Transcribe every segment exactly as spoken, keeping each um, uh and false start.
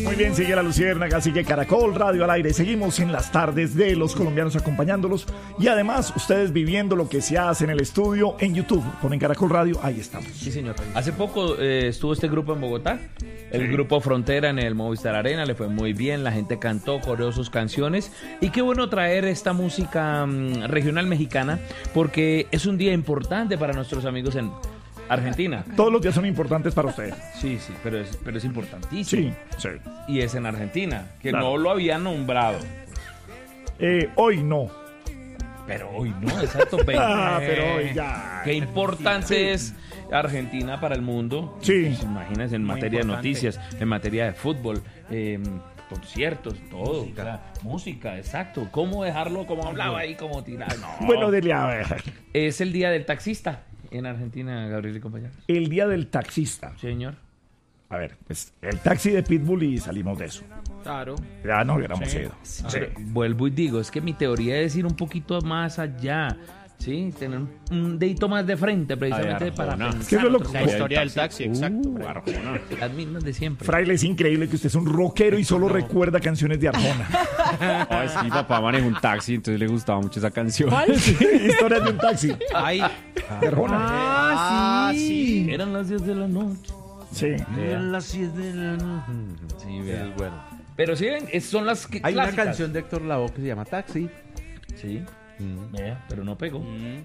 Muy bien, sigue La Luciérnaga, sigue Caracol Radio al aire. Seguimos en las tardes de los colombianos acompañándolos. Y además, ustedes viviendo lo que se hace en el estudio en YouTube. Ponen Caracol Radio, ahí estamos. Sí, señor. Hace poco eh, estuvo este grupo en Bogotá. El Sí. grupo Frontera en el Movistar Arena. Le fue muy bien. La gente cantó, coreó sus canciones. Y qué bueno traer esta música um, regional mexicana. Porque es un día importante para nuestros amigos en Argentina. Todos los días son importantes para ustedes. Sí, sí, pero es, pero es importantísimo. Sí, sí. Y es en Argentina, que Claro. no lo habían nombrado. Eh, hoy no. Pero hoy no, exacto. veinte. Ah, pero hoy ya. Qué importante es Argentina para el mundo. Sí. Pues, imagínense, en Muy materia importante. de noticias, en materia de fútbol, eh, conciertos, todo. Música. O sea, música, exacto. ¿Cómo dejarlo como hablaba ahí, como tirar? No. Bueno, dele a ver. Es el día del taxista en Argentina, Gabriel y compañeros. El día del taxista. Señor. A ver, pues el taxi de Pitbull y salimos de eso. Claro. Ya no hubiéramos ido. A ver, vuelvo y digo, es que mi teoría es ir un poquito más allá, ¿sí? Tener un- un dedito más de frente, precisamente Ay, para Arjona. pensar. Es que eso es lo otro que- La poco. historia del taxi, exacto. Uh, Arjona. Las mismas de siempre. Fraile, es increíble que usted es un rockero y solo recuerda canciones de Arjona. Ah, es que mi papá manejó un taxi, entonces le gustaba mucho esa canción. Sí, historias de un taxi. Ay. De Arjona. Ah, sí. Eran las diez de la noche. Sí. Eran las diez de la noche. Sí, vea. Pero sí, ven, es- son las que Hay una clásicas. canción de Héctor Lavoe que se llama Taxi. Sí. Vea, pero no pegó.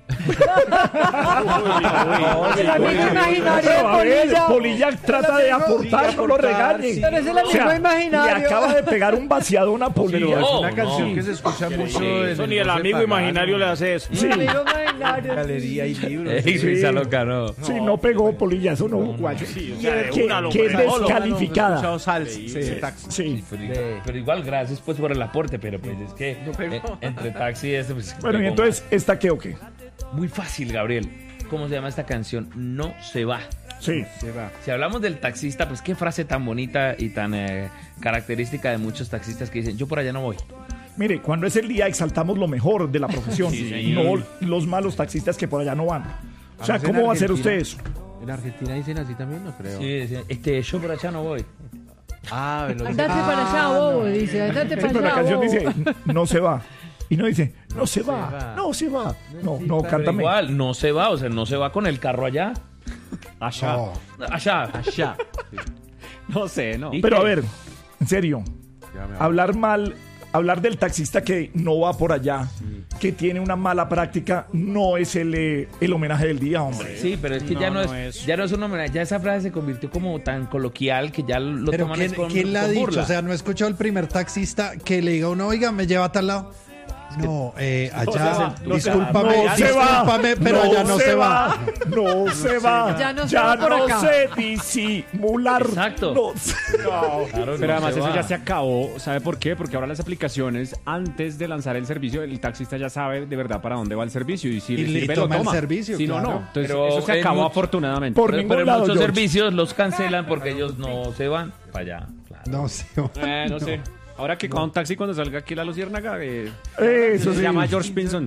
El amigo imaginario de A ver, Polilla. Polilla trata de aportar, no lo regañe. Pero es el amigo imaginario. Le acaba de pegar un vaciadón a Polilla. Pero es No, una no. canción que se escucha mucho sí. en Eso ni el José amigo Pagano, imaginario le hace eso. Sí, El amigo imaginario. Galería y libros. Ey, risa loca, no. sí, no pegó Polilla, eso no hubo guacho. Sí, o sea, de Que, una lo que solo. descalificada. Escuchado salsa. Sí, taxi. Sí. Pero, igual, pero igual, gracias pues por el aporte, pero pues es que eh, entre taxi y este, pues, Bueno, y pegó entonces, ¿esta qué o qué? más. Muy fácil, Gabriel. ¿Cómo se llama esta canción? No se va. Sí. Se va. Si hablamos del taxista, pues qué frase tan bonita y tan eh, característica de muchos taxistas que dicen, yo por allá no voy. Mire, cuando es el día exaltamos lo mejor de la profesión, Sí, no señor. los malos taxistas que por allá no van. O sea, Además, en ¿cómo va a hacer usted Argentina- eso? En Argentina dicen así también, no creo. Sí, decían, este, yo por allá no voy. Ah, me lo dicen. Andate para allá, bobo, dice. Andate Sí, para pero la allá, canción bobo. dice, no se va. Y no dice, no se va, va. no se va. No, no, Pero cántame. Igual, no se va, o sea, no se va con el carro allá. Allá. Allá. Allá. No sé, no. ¿Y Pero qué? a ver, en serio, Ya me hablar mal, hablar del taxista que no va por allá, que tiene una mala práctica, no es el, eh, el homenaje del día, hombre. Sí, pero es que ya No, no, no es, es. ya no es un homenaje, ya esa frase se convirtió como tan coloquial que ya lo Pero toman ¿quién, es con, quién le ha con dicho? burla. O sea, no he escuchado el primer taxista que le diga a uno, oiga, me lleva a tal lado. No, eh, allá, se va, no se va. discúlpame, No se va, discúlpame, pero allá no se va. No se va, Ya no se va por no acá. sé disimular. Exacto. No se- Claro, Pero no además se eso va. ya se acabó. ¿Sabe por qué? Porque ahora las aplicaciones, antes de lanzar el servicio, el taxista ya sabe de verdad para dónde va el servicio. Y si Y le le sirve, toma lo el toma. servicio, Si no, claro. no. Entonces Pero eso se en acabó mucho- afortunadamente. Por Pero, ningún pero en lado, muchos George. servicios los cancelan porque ellos no se van para allá. Claro. No sé. Eh, no sé. Ahora que con un taxi cuando salga aquí la Luciérnaga, eh, Eso se sí. llama George Pinson.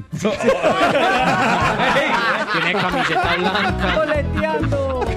Tiene camiseta blanca. Boleteando.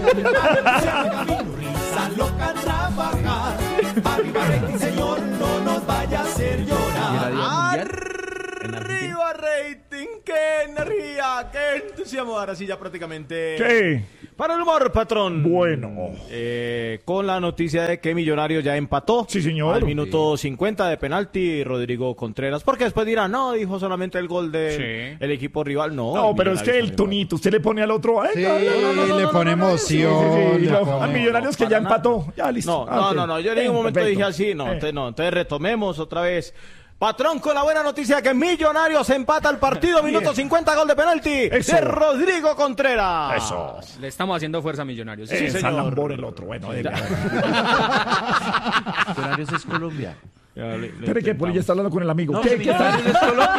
Risa loca trabajar. Arriba rating, señor, no nos vaya a hacer llorar. Arriba rating, qué energía, qué entusiasmo. Ahora sí ya prácticamente. ¿Qué? Para el humor, patrón. Bueno. Eh, con la noticia de que Millonarios ya empató. Sí, señor. Al minuto cincuenta de penalti, Rodrigo Contreras. Porque después dirán, no, dijo solamente el gol del Sí. el equipo rival. No, No, el pero es que Millonarios el también tonito, usted le pone al otro. Ay, Sí, no, no, no, no, le no, pone no, no, emoción. sí, sí, sí, le no, pone- a Millonarios que para ya nada. empató. Ya listo. No, Ah, no, ok. no, no, yo en Eh, ningún momento perfecto. dije así, no, Eh. entonces, no, entonces retomemos otra vez. Patrón, con la buena noticia que Millonarios empata el partido, minuto cincuenta, gol de penalti Eso. de Rodrigo Contreras. Eso. Le estamos haciendo fuerza a Millonarios. Sí, señor. Salambor el otro. Bueno, dele, a ver. Millonarios es colombiano. Ya, le- le Espere que Polilla intentamos. está hablando con el amigo. No, ¿Qué? que ¿Qué tal? Millonarios es Colombia.